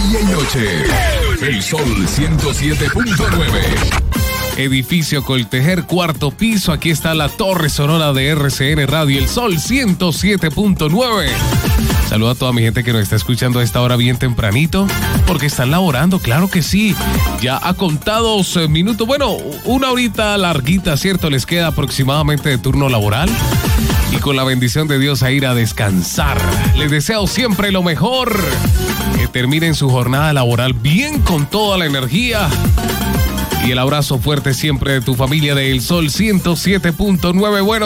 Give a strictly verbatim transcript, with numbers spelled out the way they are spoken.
día y noche. El Sol ciento siete punto nueve. Edificio Coltejer, cuarto piso. Aquí está la torre sonora de R C N Radio, El Sol ciento siete punto nueve. Saludo a toda mi gente que nos está escuchando a esta hora bien tempranito, porque están laborando, claro que sí. Ya a contados minutos, bueno, una horita larguita, ¿cierto? Les queda aproximadamente de turno laboral. Y con la bendición de Dios a ir a descansar. Les deseo siempre lo mejor. Que terminen su jornada laboral bien con toda la energía. Y el abrazo fuerte siempre de tu familia de El Sol ciento siete punto nueve. Bueno.